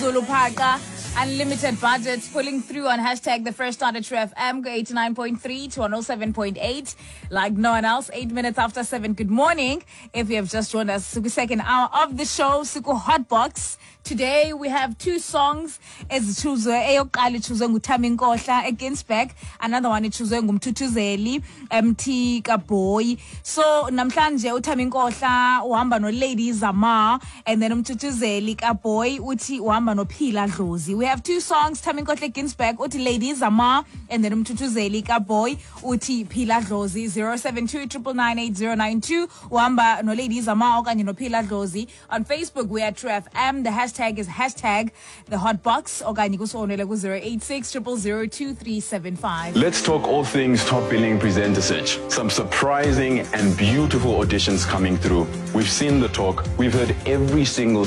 Zulu Paka, unlimited budgets, pulling through on hashtag the first start at True FM, go 89.3 to 107.8, like no one else, 8 minutes after 7. Good morning. If you have just joined us, Suku second hour of the show, Suku Hotbox. Today we have two songs ezithuzwe eyokuqala ithuzwe nguThami Nkohla eGinsberg, another one ithuzwe ngumthuthuzeli MT Kaboy. So namhlanje uThami Nkohla uhamba no Lady Zama, and then umthuthuzeli Kaboy uthi uhamba no Phila Dlozi. We have two songs, Thami Nkohla eGinsberg uthi Lady Zama, and then umthuthuzeli Kaboy uthi Phila Dlozi. 072-999-8092 uhamba no Lady Zama okanye no Phila Dlozi. On Facebook we are True FM. The hashtag is hashtag the hotbox okanye kusonele ku 086-000-2375. Let's talk all things top billing presenter search. Some surprising and beautiful auditions coming through. We've seen the talk. We've heard every single